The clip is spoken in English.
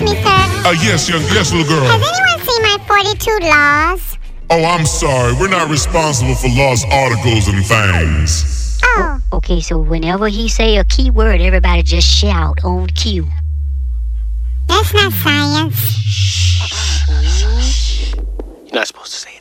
Excuse me, sir. Yes, little girl. Has anyone seen my 42 laws? Oh, I'm sorry. We're not responsible for lost articles and things. Oh. Okay, so whenever he say a key word, everybody just shout on cue. That's not science. You're not supposed to say it.